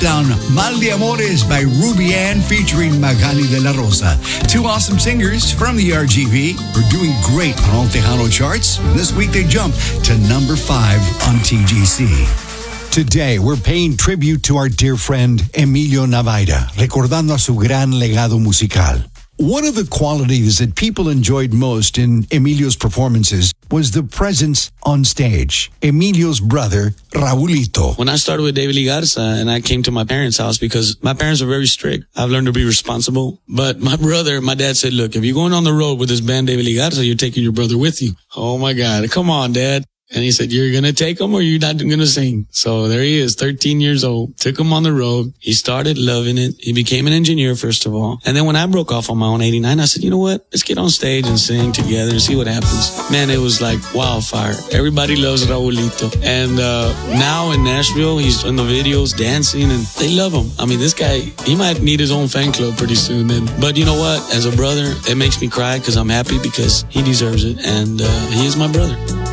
Down Mal de Amores by Ruby Ann featuring Magali de la Rosa. Two awesome singers from the RGV are doing great on all Tejano charts. This week they jumped to number 5 on TGC. Today, we're paying tribute to our dear friend Emilio Navaira, recordando a su gran legado musical. One of the qualities that people enjoyed most in Emilio's performances was the presence on stage. Emilio's brother, Raulito. When I started with David Lee Garza and I came to my parents' house because my parents are very strict, I've learned to be responsible. But my dad said, look, if you're going on the road with this band, David Lee Garza, you're taking your brother with you. Oh my God, come on, Dad. And he said, you're going to take him or you're not going to sing. So there he is, 13 years old. Took him on the road. He started loving it. He became an engineer, first of all. And then when I broke off on my own 89, I said, you know what? Let's get on stage and sing together and see what happens. Man, it was like wildfire. Everybody loves Raulito. And now in Nashville, he's in the videos dancing and they love him. I mean, this guy, he might need his own fan club pretty soon. But you know what? As a brother, it makes me cry because I'm happy because he deserves it. And he is my brother.